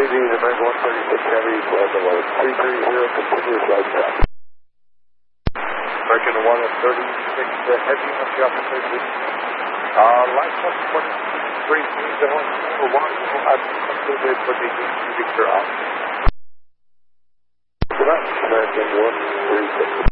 the American 136 Heavy, flight level 330, continuous right track. American 136 Heavy, what's the opportunity? Line 123, the one for one, I've concluded for the Victor out. American 136.